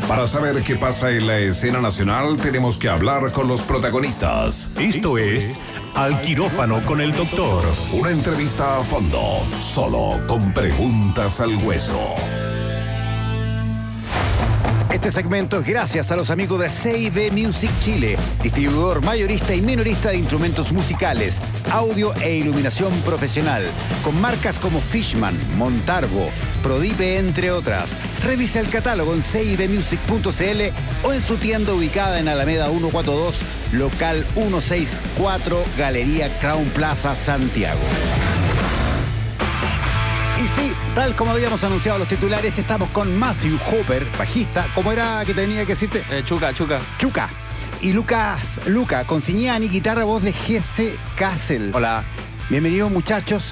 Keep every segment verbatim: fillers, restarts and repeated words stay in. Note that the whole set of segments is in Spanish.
Para saber qué pasa en la escena nacional, tenemos que hablar con los protagonistas. Esto es Al Quirófano con el Doctor. Una entrevista a fondo, solo con preguntas al hueso. Este segmento es gracias a los amigos de C I B Music Chile, distribuidor mayorista y minorista de instrumentos musicales, audio e iluminación profesional, con marcas como Fishman, Montarbo, Prodipe, entre otras. Revisa el catálogo en c i b music punto c l o en su tienda ubicada en Alameda ciento cuarenta y dos, local ciento sesenta y cuatro, Galería Crown Plaza, Santiago. Y sí, tal como habíamos anunciado los titulares, estamos con Matthew Hopper, bajista. ¿Cómo era que tenía que decirte? Eh, Chuca, Chuca. Chuca. Y Lucas, Luca, con Ciñani, guitarra, voz de Jesse Castle. Hola. Bienvenidos, muchachos.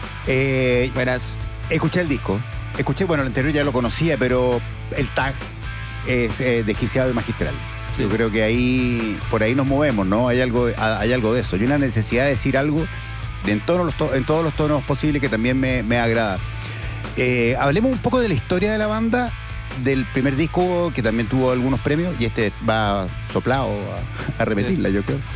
Eh, Buenas. Escuché el disco. Escuché, bueno, el anterior ya lo conocía, pero el tag es eh, desquiciado y magistral. Sí. Yo creo que ahí, por ahí nos movemos, ¿no? Hay algo, hay algo de eso. Hay una necesidad de decir algo de en, todos los to- en todos los tonos posibles que también me, me agrada. Eh, hablemos un poco de la historia de la banda, del primer disco que también tuvo algunos premios, y este va soplado a, a repetirla, sí. Yo creo.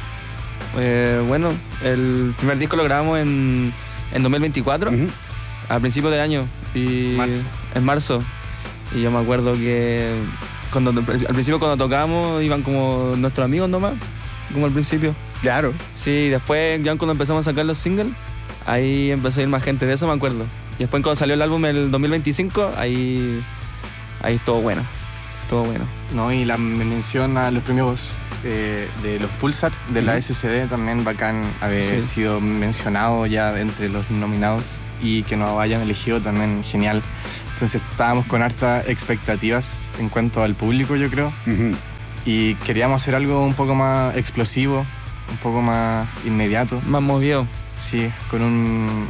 Eh, bueno, el primer disco lo grabamos en, en dos mil veinticuatro, uh-huh. a principios de año. Y marzo. En marzo. Y yo me acuerdo que cuando, al principio cuando tocábamos iban como nuestros amigos nomás, como al principio. Claro. Sí, después ya cuando empezamos a sacar los singles, ahí empezó a ir más gente, de eso me acuerdo. Y después cuando salió el álbum en el dos mil veinticinco, ahí, ahí estuvo bueno, todo bueno. No, y la mención a los premios eh, de los Pulsar, de la uh-huh. S C D, también bacán haber sí. sido mencionado ya entre los nominados y que nos hayan elegido también genial. Entonces estábamos con hartas expectativas en cuanto al público, yo creo. Uh-huh. Y queríamos hacer algo un poco más explosivo, un poco más inmediato. Más movido. Sí, con un,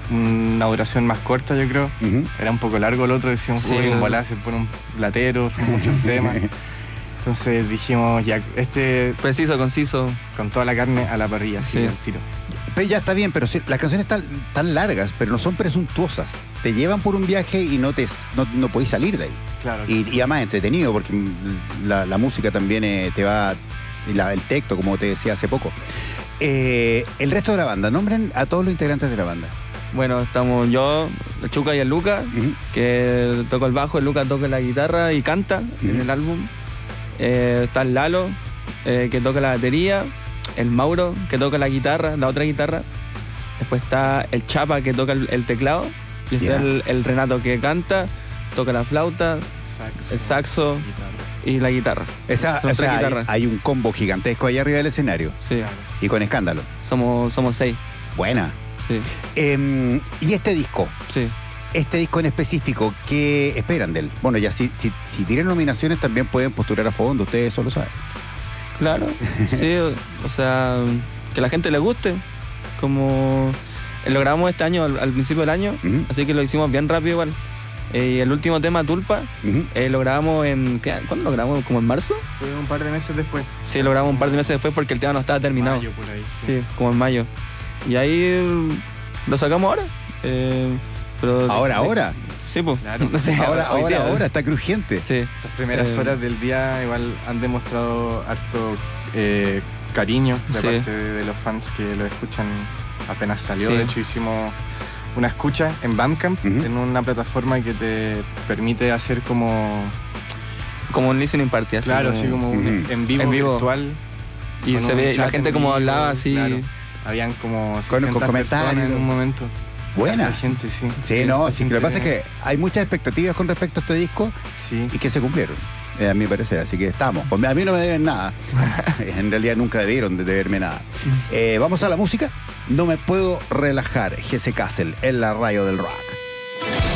una duración más corta, yo creo. Uh-huh. Era un poco largo el otro, decíamos, sí, uy, un volá, se pone un latero, son muchos temas. Entonces dijimos, ya, este... Preciso, conciso. Con toda la carne a la parrilla, así, sí. al tiro. Pero ya está bien, pero si, las canciones están tan largas, pero no son presuntuosas. Te llevan por un viaje y no, te, no, no podés salir de ahí. Claro. Y, y además entretenido, porque la, la música también eh, te va... La, el texto, como te decía hace poco. Eh, el resto de la banda, nombren a todos los integrantes de la banda. Bueno, estamos yo, el Chuca y el Luca, uh-huh. que toca el bajo, el Luca toca la guitarra y canta uh-huh. en el álbum. Eh, está el Lalo, eh, que toca la batería, el Mauro, que toca la guitarra, la otra guitarra. Después está el Chapa, que toca el, el teclado. Y está yeah. el, el Renato, que canta, toca la flauta, saxo, el saxo guitarra. Y la guitarra. Esa, o sea, hay, hay un combo gigantesco ahí arriba del escenario. Sí. Y con escándalo. Somos, somos seis. Buena. Sí. Eh, y este disco. Sí. Este disco en específico, ¿qué esperan de él? Bueno, ya si, si, si tienen nominaciones también pueden postular a fondo, ustedes eso lo saben. Claro, sí. sí, o sea, que a la gente le guste. Como lo grabamos este año, al, al principio del año, uh-huh. así que lo hicimos bien rápido igual. Eh, y el último tema, Tulpa, uh-huh. eh, lo grabamos en... ¿qué? ¿Cuándo lo grabamos? ¿Como en marzo? Fue un par de meses después. Sí, lo grabamos un par de meses después porque el tema no estaba terminado. Mayo, por ahí. Sí, sí como en mayo. Y ahí lo sacamos ahora. Eh, pero ¿Ahora, de, ahora? Sí, pues. Claro. Sí, ahora, ahora, día, ahora, está crujiente. Sí. Las primeras eh, horas del día igual han demostrado harto eh, cariño de sí. parte de, de los fans que lo escuchan apenas salió. Sí. De hecho, hicimos una escucha en Bandcamp, uh-huh. en una plataforma que te permite hacer como... Como un listening party. Así claro, como, así como un uh-huh. en, vivo en vivo virtual. Y se ve la gente como vivo, hablaba así. Claro. Habían como con, con personas en un momento. Buena. La gente, sí. Sí, sí no, sí, gente... lo que pasa es que hay muchas expectativas con respecto a este disco sí. y que se cumplieron, eh, a mi parecer, así que estamos. A mí no me deben nada, en realidad nunca debieron de deberme nada. Eh, vamos a la música. No me puedo relajar, Jesse Castle, en la radio del rock.